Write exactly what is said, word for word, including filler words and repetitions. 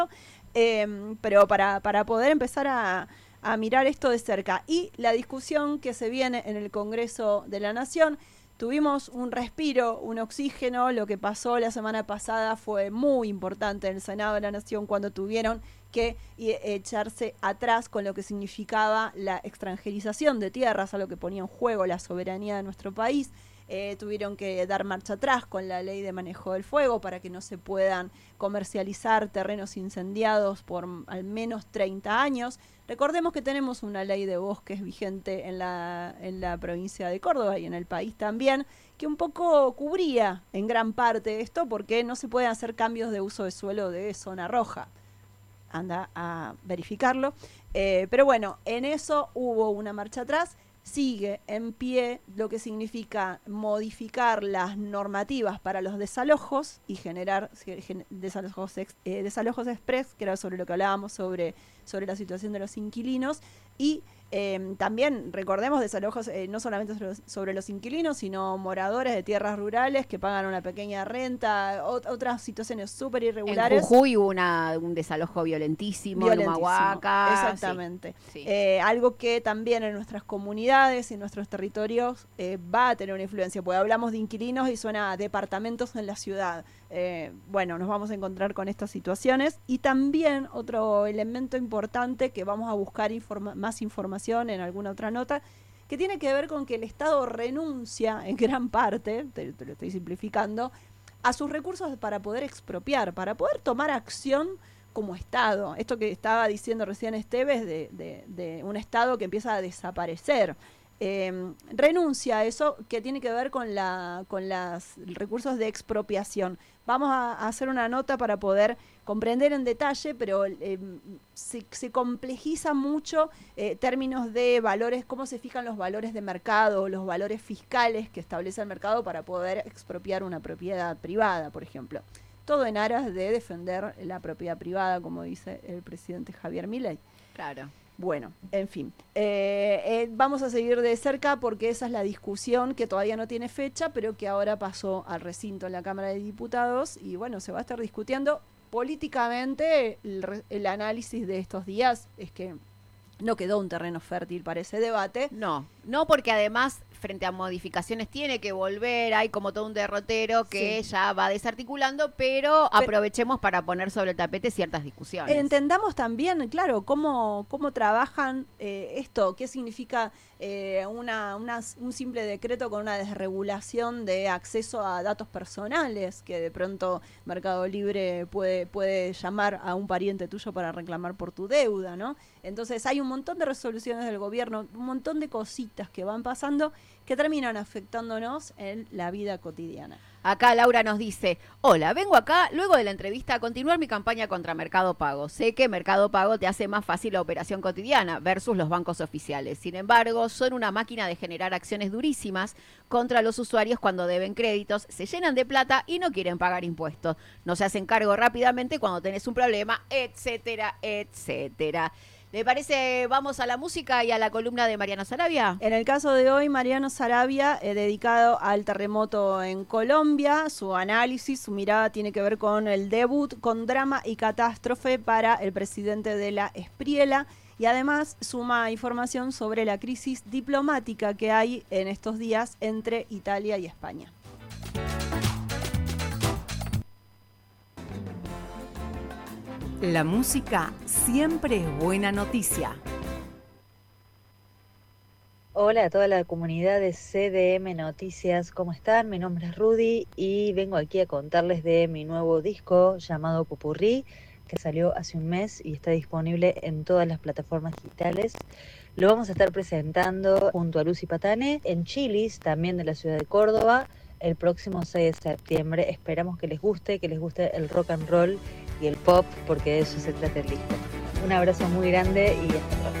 eh, pero para, para poder empezar a, a mirar esto de cerca. Y la discusión que se viene en el Congreso de la Nación, tuvimos un respiro, un oxígeno. Lo que pasó la semana pasada fue muy importante en el Senado de la Nación cuando tuvieron que echarse atrás con lo que significaba la extranjerización de tierras, a lo que ponía en juego la soberanía de nuestro país. Eh, tuvieron que dar marcha atrás con la ley de manejo del fuego para que no se puedan comercializar terrenos incendiados por al menos treinta años. Recordemos que tenemos una ley de bosques vigente en la, en la provincia de Córdoba y en el país también, que un poco cubría en gran parte esto, porque no se pueden hacer cambios de uso de suelo de zona roja. Anda a verificarlo. Eh, pero bueno, en eso hubo una marcha atrás. Sigue en pie lo que significa modificar las normativas para los desalojos y generar gen, desalojos, ex, eh, desalojos express, que era sobre lo que hablábamos, sobre, sobre la situación de los inquilinos. Y eh, también recordemos desalojos eh, no solamente sobre los, sobre los inquilinos, sino moradores de tierras rurales que pagan una pequeña renta, ot otras situaciones súper irregulares. En Jujuy hubo una, un desalojo violentísimo, violentísimo. En Humahuaca. Exactamente. Sí, sí. Eh, algo que también en nuestras comunidades y en nuestros territorios eh, va a tener una influencia, porque hablamos de inquilinos y suena a departamentos en la ciudad. Eh, bueno, nos vamos a encontrar con estas situaciones. Y también otro elemento importante que vamos a buscar informa más información en alguna otra nota, que tiene que ver con que el Estado renuncia en gran parte, te, te lo estoy simplificando, a sus recursos para poder expropiar, para poder tomar acción como Estado. Esto que estaba diciendo recién Esteves de, de, de un Estado que empieza a desaparecer. Eh, renuncia a eso, que tiene que ver con la con los recursos de expropiación. Vamos a, a hacer una nota para poder comprender en detalle, pero eh, se, se complejiza mucho eh, términos de valores, cómo se fijan los valores de mercado, los valores fiscales que establece el mercado para poder expropiar una propiedad privada, por ejemplo. Todo en aras de defender la propiedad privada, como dice el presidente Javier Milei. Claro. Bueno, en fin, eh, eh, vamos a seguir de cerca porque esa es la discusión que todavía no tiene fecha, pero que ahora pasó al recinto en la Cámara de Diputados y bueno, se va a estar discutiendo políticamente. El, el análisis de estos días es que no quedó un terreno fértil para ese debate. No, no porque además frente a modificaciones tiene que volver, hay como todo un derrotero que sí. ya va desarticulando, pero, pero aprovechemos para poner sobre el tapete ciertas discusiones. Entendamos también, claro, cómo, cómo trabajan eh, esto, qué significa eh, una, una, un simple decreto con una desregulación de acceso a datos personales, que de pronto Mercado Libre puede, puede llamar a un pariente tuyo para reclamar por tu deuda, ¿no? Entonces hay un montón de resoluciones del gobierno, un montón de cositas que van pasando que terminan afectándonos en la vida cotidiana. Acá Laura nos dice, hola, vengo acá luego de la entrevista a continuar mi campaña contra Mercado Pago. Sé que Mercado Pago te hace más fácil la operación cotidiana versus los bancos oficiales. Sin embargo, son una máquina de generar acciones durísimas contra los usuarios cuando deben créditos, se llenan de plata y no quieren pagar impuestos. No se hacen cargo rápidamente cuando tenés un problema, etcétera, etcétera. ¿Le parece, vamos a la música y a la columna de Mariano Sarabia? En el caso de hoy, Mariano Sarabia, eh, dedicado al terremoto en Colombia, su análisis, su mirada tiene que ver con el debut, con drama y catástrofe para el presidente de la Espriela, y además suma información sobre la crisis diplomática que hay en estos días entre Italia y España. La música siempre es buena noticia. Hola a toda la comunidad de C D M Noticias, ¿cómo están? Mi nombre es Rudy y vengo aquí a contarles de mi nuevo disco llamado Popurrí, que salió hace un mes y está disponible en todas las plataformas digitales. Lo vamos a estar presentando junto a Lucy Patane en Chili's, también de la ciudad de Córdoba, el próximo seis de septiembre. Esperamos que les guste, que les guste el rock and roll y el pop, porque de eso se trata el disco. Un abrazo muy grande y hasta pronto.